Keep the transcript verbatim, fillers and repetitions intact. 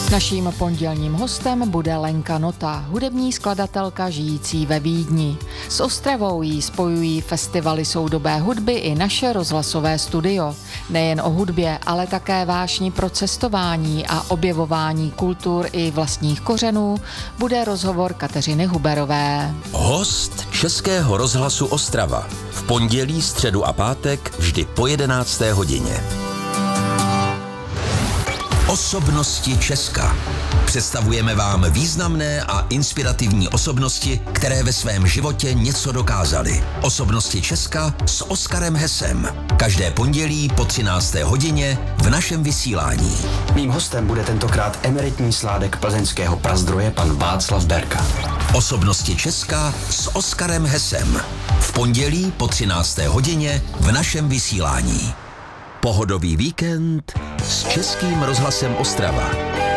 Naším pondělním hostem bude Lenka Nota, hudební skladatelka žijící ve Vídni. S Ostravou jí spojují festivaly soudobé hudby i naše rozhlasové studio. Nejen o hudbě, ale také vášni pro cestování a objevování kultur i vlastních kořenů bude rozhovor Kateřiny Huberové. Host Českého rozhlasu Ostrava. V pondělí, středu a pátek vždy po jedenácté hodině. Osobnosti Česka. Představujeme vám významné a inspirativní osobnosti, které ve svém životě něco dokázaly. Osobnosti Česka s Oskarem Hesem. Každé pondělí po třinácté hodině v našem vysílání. Mým hostem bude tentokrát emeritní sládek plzeňského prazdroje pan Václav Berka. Osobnosti Česka s Oskarem Hesem. V pondělí po třinácté hodině v našem vysílání. Pohodový víkend s Českým rozhlasem Ostrava.